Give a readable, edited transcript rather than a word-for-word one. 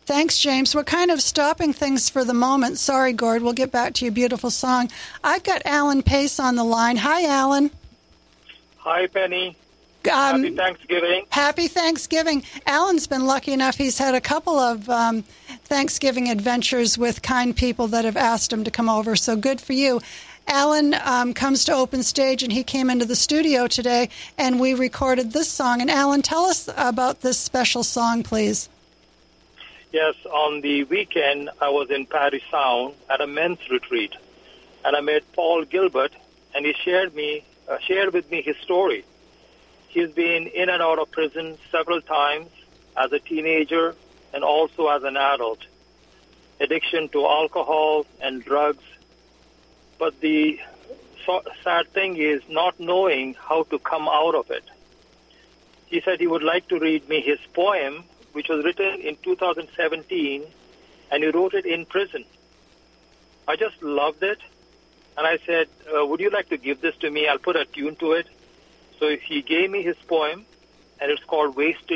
Thanks, James. We're kind of stopping things for the moment. Sorry, Gord. We'll get back to your beautiful song. I've got Alan Pace on the line. Hi, Alan. Hi, Penny. Happy Thanksgiving. Happy Thanksgiving. Alan's been lucky enough. He's had a couple of Thanksgiving adventures with kind people that have asked him to come over, so good for you. Alan comes to Open Stage, and he came into the studio today, and we recorded this song. And Alan, tell us about this special song, please. Yes, on the weekend, I was in Parry Sound at a men's retreat, and I met Paul Gilbert, and he shared with me his story. He's been in and out of prison several times as a teenager and also as an adult. Addiction to alcohol and drugs. But the sad thing is not knowing how to come out of it. He said he would like to read me his poem, which was written in 2017, and he wrote it in prison. I just loved it, and I said, would you like to give this to me? I'll put a tune to it. So he gave me his poem, and it's called Wasted